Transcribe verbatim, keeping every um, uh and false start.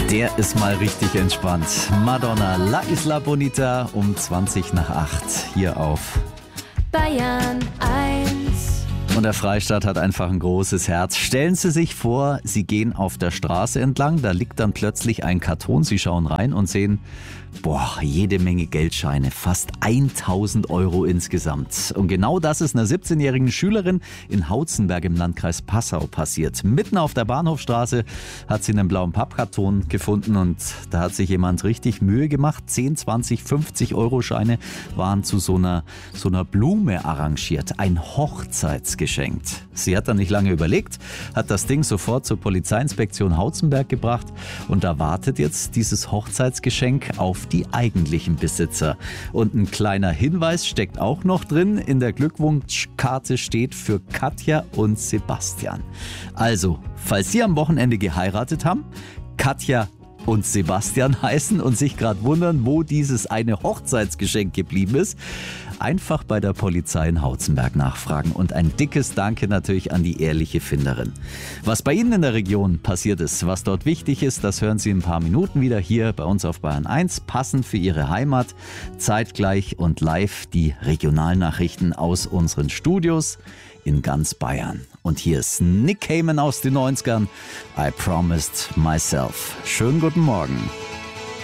Der ist mal richtig entspannt. Madonna, La Isla Bonita um zwanzig nach acht hier auf Bayern eins. Und der Freistaat hat einfach ein großes Herz. Stellen Sie sich vor, Sie gehen auf der Straße entlang, da liegt dann plötzlich ein Karton, Sie schauen rein und sehen, boah, jede Menge Geldscheine, fast tausend Euro insgesamt. Und genau das ist einer siebzehnjährigen Schülerin in Hautzenberg im Landkreis Passau passiert. Mitten auf der Bahnhofstraße hat sie einen blauen Pappkarton gefunden und da hat sich jemand richtig Mühe gemacht. zehn, zwanzig, fünfzig Euro Scheine waren zu so einer, so einer Blume arrangiert, ein Hochzeitsgeschenk. Sie hat dann nicht lange überlegt, hat das Ding sofort zur Polizeiinspektion Hautzenberg gebracht und da wartet jetzt dieses Hochzeitsgeschenk auf die eigentlichen Besitzer. Und ein kleiner Hinweis steckt auch noch drin. In der Glückwunschkarte steht für Katja und Sebastian. Also, falls Sie am Wochenende geheiratet haben, Katja und Sebastian heißen und sich gerade wundern, wo dieses eine Hochzeitsgeschenk geblieben ist, einfach bei der Polizei in Hautzenberg nachfragen. Und ein dickes Danke natürlich an die ehrliche Finderin. Was bei Ihnen in der Region passiert ist, was dort wichtig ist, das hören Sie in ein paar Minuten wieder hier bei uns auf Bayern eins. Passend für Ihre Heimat, zeitgleich und live die Regionalnachrichten aus unseren Studios in ganz Bayern. Und hier ist Nick Cayman aus den neunzigern. I promised myself. Schönen guten Morgen.